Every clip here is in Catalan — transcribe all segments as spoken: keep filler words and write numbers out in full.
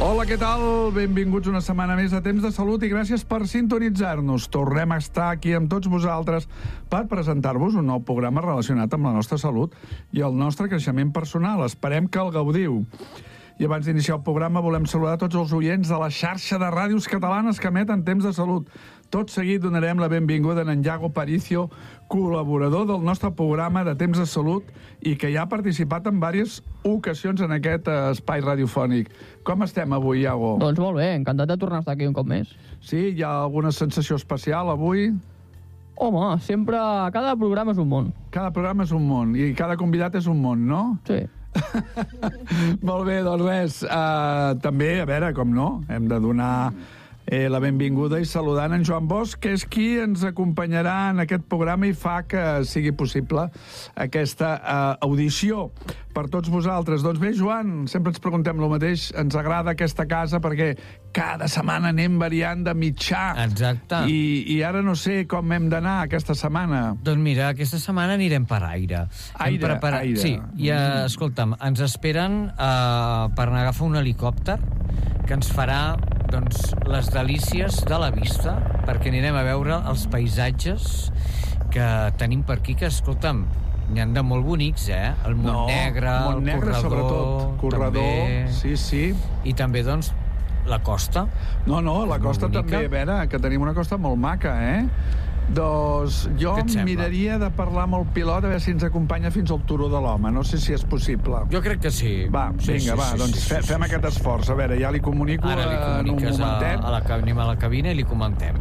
Hola, què tal? Benvinguts una setmana més a Temps de Salut i gràcies per sintonitzar-nos. Tornem a estar aquí amb tots vosaltres per presentar-vos un nou programa relacionat amb la nostra salut i el nostre creixement personal. Esperem que el gaudiu. I abans d'iniciar el programa volem saludar tots els oients de la xarxa de ràdios catalanes que emeten Temps de Salut. Tot seguit donarem la benvinguda a en Yago Paricio, col·laborador del nostre programa de Temps de Salut i que ja ha participat en diverses ocasions en aquest espai radiofònic. Com estem avui, Yago? Doncs molt bé, encantat de tornar a estar aquí un cop més. Sí? Hi ha alguna sensació especial avui? Home, sempre... Cada programa és un món. Cada programa és un món i cada convidat és un món, no? Sí. Molt bé, doncs res. Uh, també, a veure, com no, hem de donar eh, la benvinguda i saludant en Joan Bosch, que és qui ens acompanyarà en aquest programa i fa que sigui possible aquesta uh, audició per tots vosaltres. Doncs bé, Joan, sempre ens preguntem el mateix. Ens agrada aquesta casa perquè cada setmana anem variant de mitjà. Exacte. I, i ara no sé com hem d'anar aquesta setmana. Doncs mira, aquesta setmana anirem per aire. Aire, preparat... aire. Sí, i uh, escolta'm, ens esperen uh, per anar a agafar un helicòpter que ens farà doncs, les delícies de la vista, perquè anirem a veure els paisatges que tenim per aquí, que, escolta'm, n'hi ha de molt bonics, eh? El Montnegre, no, el Montnegre, Corredor... sobretot. Corredor, també. sí, sí. I també, doncs, la costa. No, no, la costa bonica. també, a veure, que tenim una costa molt maca, eh? Doncs jo miraria de parlar amb el pilot a veure si ens acompanya fins al Turó de l'Home. No sé si és possible. Jo crec que sí. Va, sí, vinga, sí, va, sí, doncs sí, fe, sí, fem sí, aquest sí. esforç. A veure, ja li comunico Ara li en un comuniques a, momentet. a la, anem a la cabina i li comentem.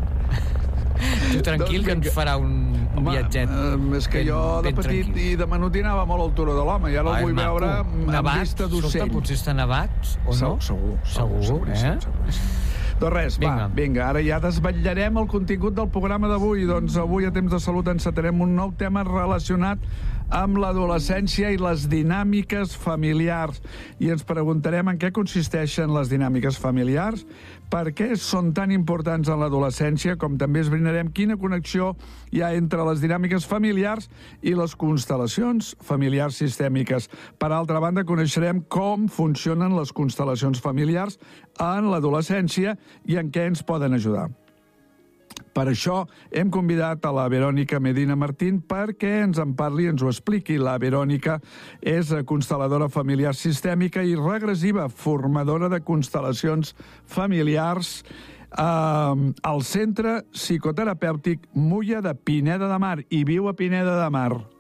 Tu tranquil, Doncs que ens farà un, un Home, viatget. eh, és que ben, jo de ben petit tranquil. i de menut hi anava molt al Turó de l'Home i ara el vull maco. veure amb Nevat, vista escolta, d'ocell. potser està nevat, o no? Segur, segur, Segur, seguríssim, eh? seguríssim. Doncs res, Vinga. va, vinga, ara ja desvetllarem el contingut del programa d'avui. Doncs avui a Temps de Salut encetarem un nou tema relacionat amb l'adolescència i les dinàmiques familiars. I ens preguntarem en què consisteixen les dinàmiques familiars, per què són tan importants en l'adolescència, com també esbrinarem quina connexió hi ha entre les dinàmiques familiars i les constel·lacions familiars sistèmiques. Per altra banda, coneixerem com funcionen les constel·lacions familiars en l'adolescència i en què ens poden ajudar. Per això hem convidat a la Verònica Medina Martín perquè ens en parli i ens ho expliqui. La Verònica és constel·ladora familiar sistèmica i regressiva, formadora de constel·lacions familiars eh, al Centre Psicoterapèutic Mulla de Pineda de Mar i viu a Pineda de Mar.